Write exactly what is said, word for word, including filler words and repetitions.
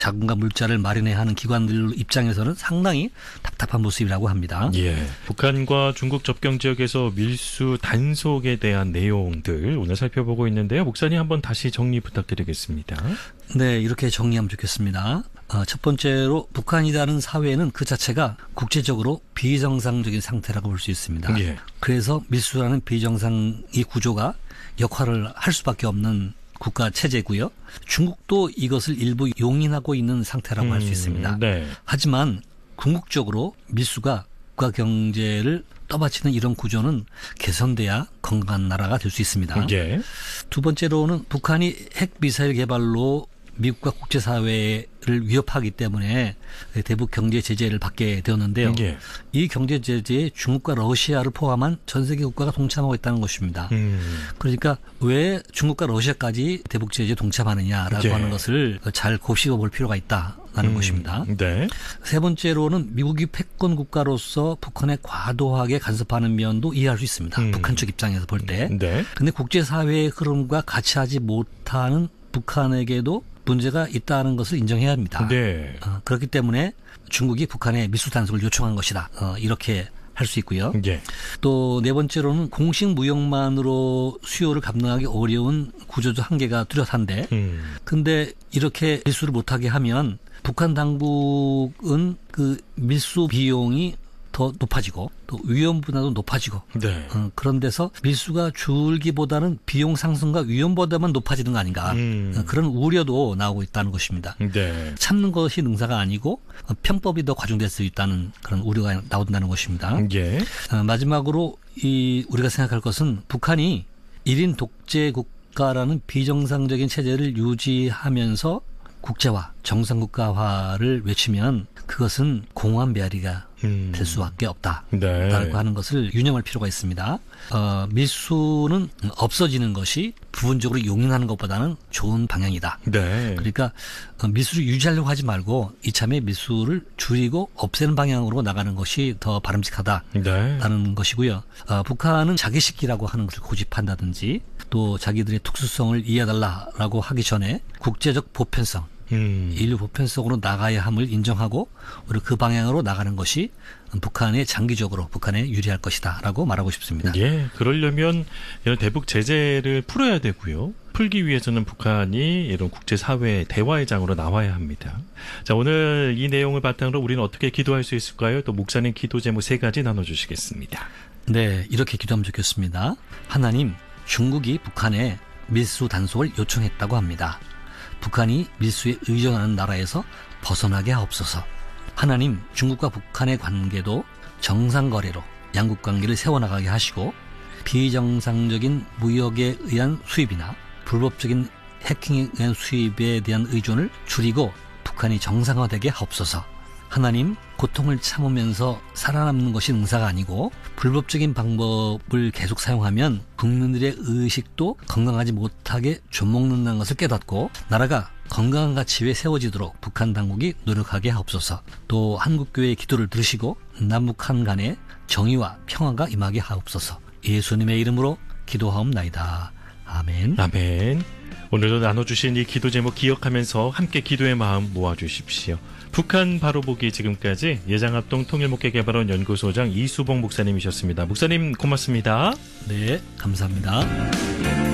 자금과 물자를 마련해야 하는 기관들 입장에서는 상당히 답답한 모습이라고 합니다. 예, 북한과 중국 접경 지역에서 밀수 단속에 대한 내용들 오늘 살펴보고 있는데요. 목사님 한번 다시 정리 부탁드리겠습니다. 네, 이렇게 정리하면 좋겠습니다. 어, 첫 번째로 북한이라는 사회는 그 자체가 국제적으로 비정상적인 상태라고 볼 수 있습니다. 예. 그래서 밀수라는 비정상의 구조가 역할을 할 수밖에 없는 국가 체제고요. 중국도 이것을 일부 용인하고 있는 상태라고 음, 할 수 있습니다. 네. 하지만 궁극적으로 밀수가 국가 경제를 떠받치는 이런 구조는 개선돼야 건강한 나라가 될 수 있습니다. 예. 두 번째로는 북한이 핵미사일 개발로 미국과 국제사회를 위협하기 때문에 대북 경제 제재를 받게 되었는데요. 예. 이 경제 제재에 중국과 러시아를 포함한 전 세계 국가가 동참하고 있다는 것입니다. 음. 그러니까 왜 중국과 러시아까지 대북 제재에 동참하느냐라고 예. 하는 것을 잘 곱씹어 볼 필요가 있다는 음. 것입니다. 네. 세 번째로는 미국이 패권 국가로서 북한에 과도하게 간섭하는 면도 이해할 수 있습니다. 음. 북한 쪽 입장에서 볼 때. 네. 그런데 국제사회의 흐름과 같이 하지 못하는 북한에게도 문제가 있다는 것을 인정해야 합니다. 네. 어, 그렇기 때문에 중국이 북한에 밀수 단속을 요청한 것이다. 어, 이렇게 할 수 있고요. 예. 또 네 번째로는 공식 무역만으로 수요를 감당하기 어려운 구조적 한계가 뚜렷한데 음. 근데 이렇게 밀수를 못하게 하면 북한 당국은 그 밀수 비용이 더 높아지고 또 위험 분야도 높아지고 네. 어, 그런 데서 밀수가 줄기보다는 비용 상승과 위험보다만 높아지는 거 아닌가. 음. 어, 그런 우려도 나오고 있다는 것입니다. 네. 참는 것이 능사가 아니고 어, 편법이 더 과중될 수 있다는 그런 우려가 나온다는 것입니다. 예. 어, 마지막으로 이 우리가 생각할 것은 북한이 일 인 독재 국가라는 비정상적인 체제를 유지하면서 국제화, 정상국가화를 외치면 그것은 공허한 메아리가 음. 될 수밖에 없다라고 네. 하는 것을 유념할 필요가 있습니다. 어, 밀수는 없어지는 것이 부분적으로 용인하는 것보다는 좋은 방향이다. 네. 그러니까 밀수를 유지하려고 하지 말고 이참에 밀수를 줄이고 없애는 방향으로 나가는 것이 더 바람직하다라는 네. 것이고요. 어, 북한은 자기식기라고 하는 것을 고집한다든지 또 자기들의 특수성을 이해해달라고 하기 전에 국제적 보편성, 음. 인류 보편성으로 나가야 함을 인정하고 우리 그 방향으로 나가는 것이 북한에 장기적으로 북한에 유리할 것이다라고 말하고 싶습니다. 예, 그러려면 이런 대북 제재를 풀어야 되고요. 풀기 위해서는 북한이 이런 국제사회 대화의 장으로 나와야 합니다. 자, 오늘 이 내용을 바탕으로 우리는 어떻게 기도할 수 있을까요? 또 목사님 기도 제목 세 가지 나눠주시겠습니다. 네, 이렇게 기도하면 좋겠습니다. 하나님, 중국이 북한에 밀수 단속을 요청했다고 합니다. 북한이 밀수에 의존하는 나라에서 벗어나게 하옵소서. 하나님, 중국과 북한의 관계도 정상거래로 양국 관계를 세워나가게 하시고 비정상적인 무역에 의한 수입이나 불법적인 해킹에 의한 수입에 대한 의존을 줄이고 북한이 정상화되게 하옵소서. 하나님, 고통을 참으면서 살아남는 것이 능사가 아니고 불법적인 방법을 계속 사용하면 국민들의 의식도 건강하지 못하게 좀먹는다는 것을 깨닫고 나라가 건강한 가치 위에 세워지도록 북한 당국이 노력하게 하옵소서. 또 한국교회의 기도를 들으시고 남북한 간의 정의와 평화가 임하게 하옵소서. 예수님의 이름으로 기도하옵나이다. 아멘. 아멘. 오늘도 나눠주신 이 기도 제목 기억하면서 함께 기도의 마음 모아주십시오. 북한 바로보기 지금까지 예장합동 통일목회개발원 연구소장 이수봉 목사님이셨습니다. 목사님 고맙습니다. 네, 감사합니다.